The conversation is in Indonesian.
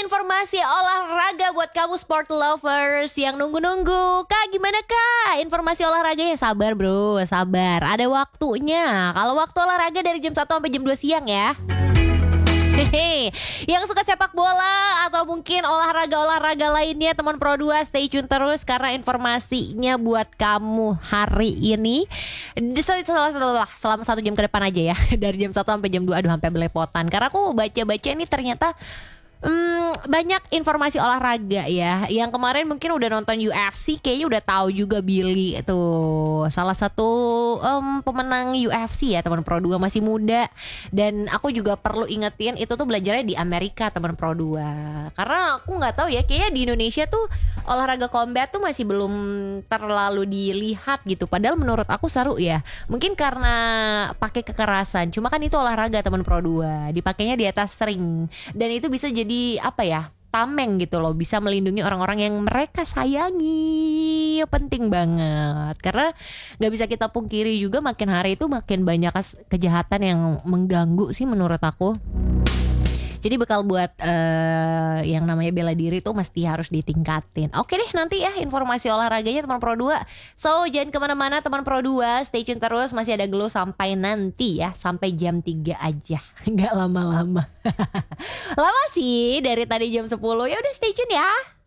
informasi olahraga buat kamu sport lovers yang nunggu-nunggu. Kak, gimana Kak? Informasi olahraganya sabar bro, sabar. Ada waktunya. Kalau waktu olahraga dari jam 1 sampai jam 2 siang ya. Hehe, yang suka sepak bola atau mungkin olahraga-olahraga lainnya teman Pro 2 stay tune terus karena informasinya buat kamu hari ini selama 1 jam ke depan aja ya. Dari jam 1 sampai jam 2, aduh sampai belepotan. Karena aku mau baca-baca ini ternyata banyak informasi olahraga ya. Yang kemarin mungkin udah nonton UFC, kayaknya udah tahu juga Billy itu salah satu pemenang UFC ya teman Pro 2, masih muda. Dan aku juga perlu ingetin itu tuh belajarnya di Amerika teman Pro 2. Karena aku nggak tahu ya, kayaknya di Indonesia tuh olahraga combat tuh masih belum terlalu dilihat gitu. Padahal menurut aku seru ya. Mungkin karena pakai kekerasan. Cuma kan itu olahraga teman Pro 2, dipakainya di atas ring. Dan itu bisa jadi apa ya, tameng gitu loh, bisa melindungi orang-orang yang mereka sayangi. Penting banget karena nggak bisa kita pungkiri juga makin hari itu makin banyak kejahatan yang mengganggu sih menurut aku. Jadi bekal buat yang namanya bela diri tuh mesti harus ditingkatin. Oke deh, nanti ya informasi olahraganya teman Pro 2. So jangan kemana-mana teman Pro 2, stay tune terus. Masih ada Glow sampai nanti ya, sampai jam 3 aja. Nggak lama-lama. Lama sih, dari tadi jam 10. Ya udah stay tune ya.